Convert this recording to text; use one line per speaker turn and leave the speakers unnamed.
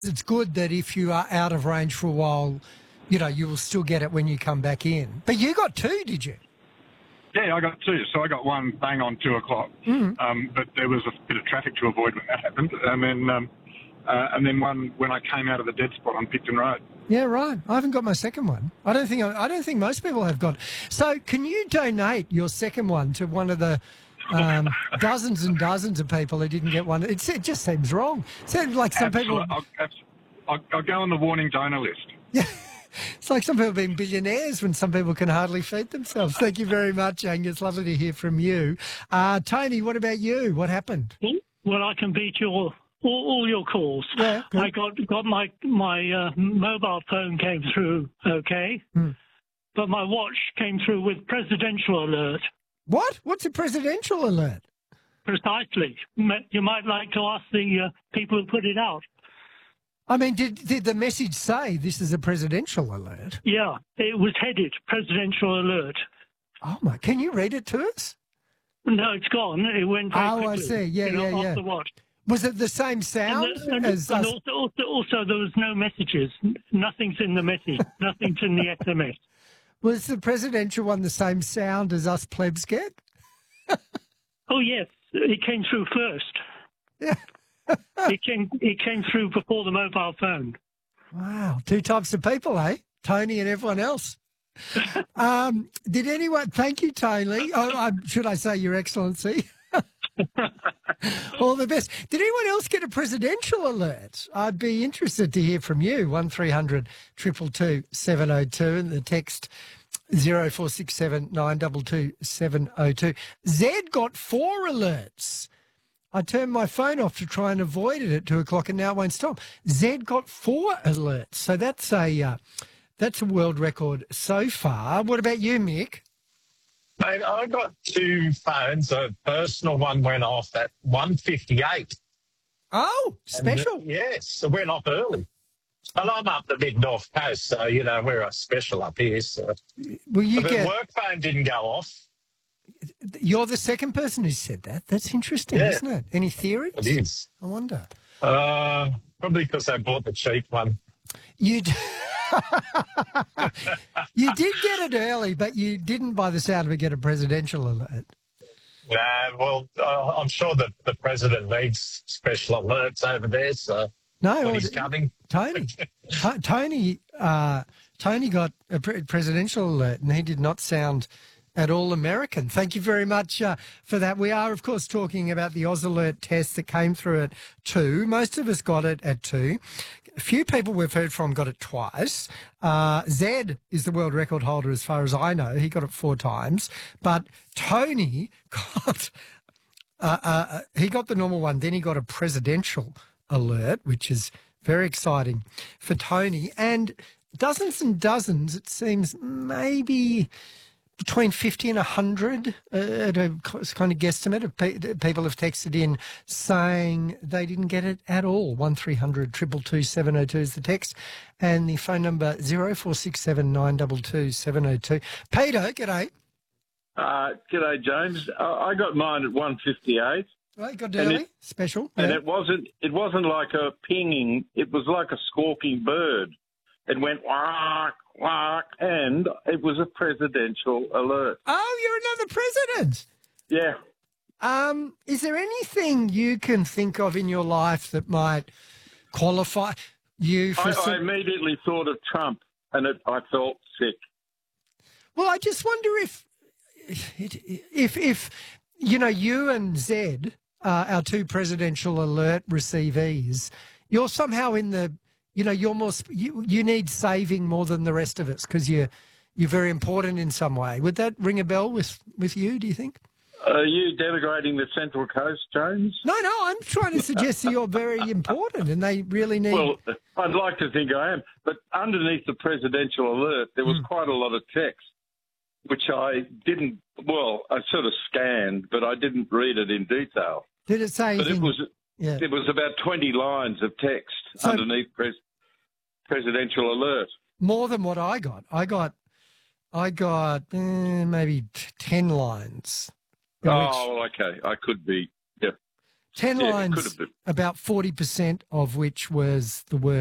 It's good that if you are out of range for a while, you will still get it when you come back in. But you got two, did you?
Yeah, I got two. So I got one bang on 2 o'clock. But there was a bit of traffic to avoid when that happened. And then one when I came out of the dead spot on Picton Road.
Yeah, right. I haven't got my second one. I don't think most people have got. So can you donate your second one to one of the dozens and dozens of people who didn't get one? It just seems wrong. It sounds like some people.
I'll go on the warning donor list.
Yeah. It's like some people being billionaires when some people can hardly feed themselves. Thank you very much, Angus. Lovely to hear from you. Tony, what about you? What happened?
Well, I can beat all your calls.
Yeah, good.
I got my mobile phone came through okay, but my watch came through with presidential alert.
What? What's a presidential alert?
Precisely. You might like to ask the people who put it out.
I mean, did the message say this is a presidential alert?
Yeah, it was headed presidential alert.
Oh, my. Can you read it to us?
No, it's gone. It went very quickly.
I see. Yeah.
Off the watch.
Was it the same sound as us?
Also, there was no messages. Nothing's in the message. Nothing's in the SMS.
Was the presidential one the same sound as us plebs get?
Oh, yes. It came through first.
Yeah.
It came through before the mobile phone.
Wow. Two types of people, eh? Tony and everyone else. Did anyone... Thank you, Tony. Should I say Your Excellency? All the best. Did anyone else get a presidential alert? I'd be interested to hear from you. 1300 222 702 and the text 0467 922 702. Zed got 4 alerts. I turned my phone off to try and avoid it at 2 o'clock and now it won't stop. Zed got 4 alerts. So that's a world record so far. What about you, Mick?
Mate, I got 2 phones. A personal one went off at 1:58.
Oh, special.
Yes, it went off early. And I'm up the mid-north coast, so, we're a special up here. So.
Well,
the work phone didn't go off.
You're the second person who said that. That's interesting, isn't it? Any theories?
It is.
I wonder.
Probably because I bought the cheap one.
You did get it early, but you didn't, by the sound of it, get a presidential alert.
Well, I'm sure that the president needs special alerts over there, so when he's coming.
Tony got a presidential alert, and he did not sound at all American. Thank you very much for that. We are, of course, talking about the Oz Alert test that came through at 2. Most of us got it at 2. A few people we've heard from got it twice. Zed is the world record holder as far as I know. He got it 4 times. But Tony got he got the normal one. Then he got a presidential alert, which is very exciting for Tony. And dozens and dozens, it seems, maybe between 50 and 100 at a kind of guesstimate of people have texted in saying they didn't get it at all. 1300 222 702 is the text, and the phone number 0467 922 702. Peter, g'day.
G'day, James. I got mine at 1:58.
Right, got early, special.
And it wasn't like a pinging, it was like a squawking bird. It went whack, whack, and it was a presidential alert.
Oh, you're another president.
Yeah.
Is there anything you can think of in your life that might qualify you for...
I immediately thought of Trump, and I felt sick.
Well, I just wonder if you and Zed, our 2 presidential alert receivees, you're somehow in the... you're more. You need saving more than the rest of us because you're very important in some way. Would that ring a bell with you? Do you think?
Are you denigrating the Central Coast, James?
No. I'm trying to suggest that you're very important, and they really need.
Well, I'd like to think I am, but underneath the presidential alert, there was quite a lot of text, which I didn't. Well, I sort of scanned, but I didn't read it in detail.
Did it say?
But
anything?
It was about 20 lines of text underneath presidential alert.
More than what I got. I got maybe 10 lines.
Oh, okay. I could be. Yeah.
10 lines, about 40% of which was the word